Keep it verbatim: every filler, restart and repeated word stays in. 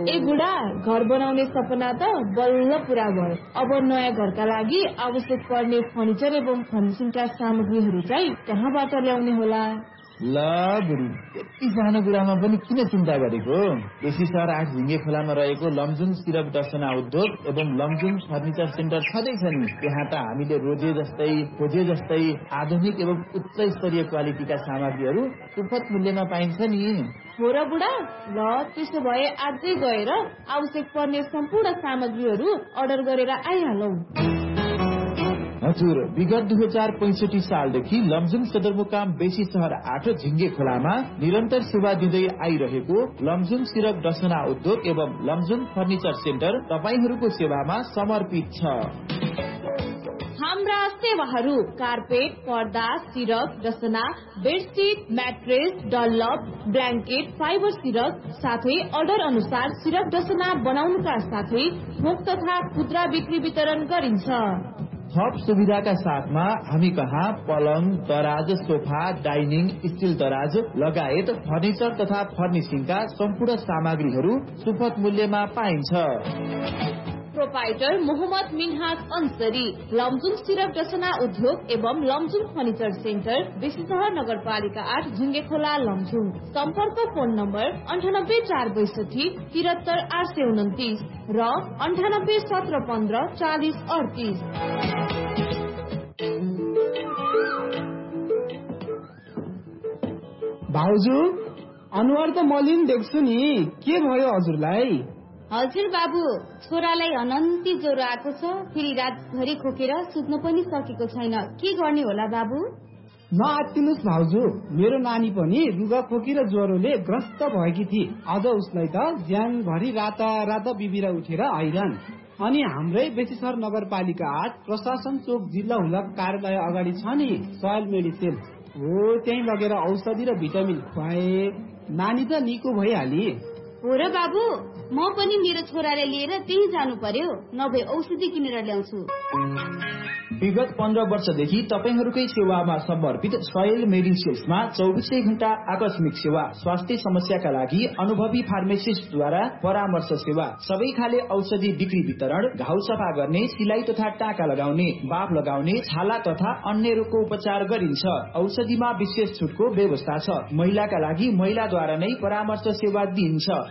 ए बुढा, घर बनाउने सपना त बल्ल पूरा भयो। अब नयाँ घरका लागि आवश्यक पर्ने फर्निचर एवं फर्निसिङका सामग्रीहरू चाहिँ कहाँबाट ल्याउने होला? ल बुढी, यति सानो कुरामा पनि किन चिन्ता गरेको? बेसी सहर आठ झिङ्गे खोलामा रहेको लमजुङ सिरप दर्शना उद्योग एवं लमजुङ फर्निचर सेन्टर छँदैछ नि। त्यहाँ त हामीले रोजे जस्तै खोजे जस्तै आधुनिक एवं उच्च स्तरीय क्वालिटीका सामग्रीहरू सुपथ मूल्यमा पाइन्छ नि। हो र बुढा, ल त्यसो भए आजै गएर आवश्यक पर्ने सम्पूर्ण सामग्रीहरू अर्डर गरेर आइहालौं। हजुर, विगत दुई हजार पैंसठी सालदेखि लमजुङ सदरमुकाम बेसी सहर आठ झिङ्गे खोलामा निरन्तर सेवा दिँदै आइरहेको लमजुङ सिरक डसना उद्योग एवं लमजुङ फर्निचर सेन्टर तपाईहरूको सेवामा समर्पित छ। हाम्रा सेवाहरू कार्पेट, पर्दा, सिरक, डसना, bedsheet, mattress, Dunlop, blanket, fibre सिरक साथै अर्डर अनुसार सिरक डसना बनाउनुका साथै थोक तथा खुद्रा बिक्री वितरण गरिन्छ। थप सुविधाका साथमा हामी कहाँ पलङ, दराज, सोफा, डाइनिङ, स्टिल दराज लगायत फर्निचर तथा फर्निसिङका सम्पूर्ण सामग्रीहरू सुपथ मूल्यमा पाइन्छ। प्रोपाइटर मोहम्मद मिन्हाज अंसरी, लमजुङ सिरक डसना उद्योग एवं लमजुङ फर्निचर सेन्टर, बेसीसहर नगरपालिका आठ झिङ्गे खोला लमजुङ। सम्पर्क फोन नम्बर अन्ठानब्बे चार बैसठी तिहत्तर आठ सय उन्तिस र अन्ठानब्बे सत्र पन्ध्र चालिस अडतिस। भाउजू, अनुहार त मलिन देख्छु नि, के भयो हजुरलाई? हजुर बाबु, छोरालाई अनन्ती ज्वरो आएको छ, फेरि रातभरि खोकेर सुत्न पनि सकेको छैन। के गर्ने होला बाबु? नआत्तिनुस् भाउजू, मेरो नानी पनि रुगा खोकी र ज्वरोले ग्रस्त भएकी थिए। अझ उसलाई त ज्यानभरि राता राता बिबिरा उठेर हैरान। अनि हाम्रै बेसीसहर नगरपालिका आठ प्रशासन चोक जिल्ला हुलक कार्यालय अगाडि छ नि सोयल मेडिसिन, हो त्यही लगेर औषधि र भिटामिन खुवाए, नानी त निको भइहाली। हो र बाबु, म पनि मेरो छोरालाई लिएर त्यही जानु पर्यो, नभए औषधि किनेर ल्याउँछु। विगत पन्ध्र वर्षदेखि तपाईहरूकै सेवामा समर्पित सोयल मेडिसिन्समा चौबिसै घण्टा आकस्मिक सेवा, स्वास्थ्य समस्याका लागि अनुभवी फार्मेसिस्टद्वारा परामर्श सेवा, सबै खाले औषधि बिक्री वितरण, घाउ सफा गर्ने, सिलाई तथा टाका लगाउने, बाफ लगाउने, छाला तथा अन्य रोगको उपचार गरिन्छ। औषधिमा विशेष छुटको व्यवस्था छ। महिलाका लागि महिलाद्वारा नै परामर्श सेवा दिइन्छ।